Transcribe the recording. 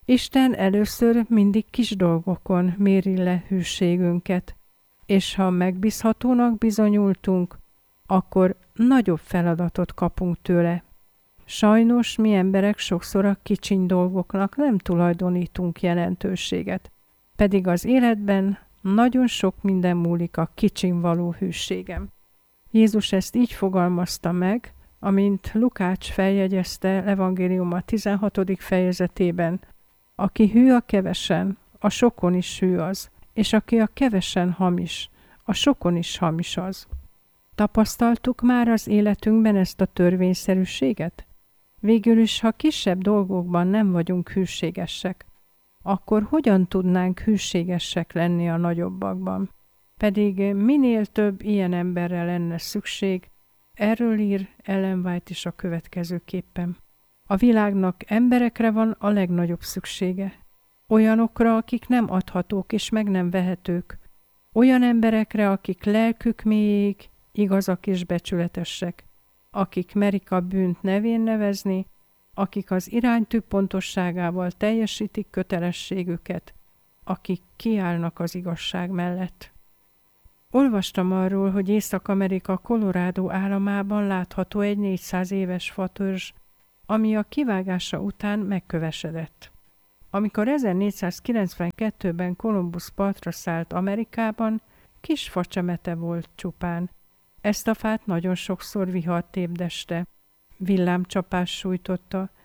Isten először mindig kis dolgokon méri le hűségünket, és ha megbízhatónak bizonyultunk, akkor nagyobb feladatot kapunk tőle. Sajnos mi emberek sokszor a kicsiny dolgoknak nem tulajdonítunk jelentőséget, pedig az életben nagyon sok minden múlik a kicsin való hűségem. Jézus ezt így fogalmazta meg, amint Lukács feljegyezte evangéliuma 16. fejezetében: aki hű a kevesen, a sokon is hű az, és aki a kevesen hamis, a sokon is hamis az. Tapasztaltuk már az életünkben ezt a törvényszerűséget? Végül is, ha kisebb dolgokban nem vagyunk hűségesek, akkor hogyan tudnánk hűségesek lenni a nagyobbakban? Pedig minél több ilyen emberre lenne szükség, erről ír Ellen White is a következőképpen. A világnak emberekre van a legnagyobb szüksége. Olyanokra, akik nem adhatók és meg nem vehetők. Olyan emberekre, akik lelkük mélyéig igazak és becsületesek. Akik merik a bűnt nevén nevezni, akik az iránytű pontosságával teljesítik kötelességüket, akik kiállnak az igazság mellett. Olvastam arról, hogy Észak-Amerika Colorado államában látható egy 400 éves fatörzs, ami a kivágása után megkövesedett. Amikor 1492-ben Kolumbusz partra szállt Amerikában, kis facsemete volt csupán. Ezt a fát nagyon sokszor vihar tépdeste, villámcsapás sújtotta,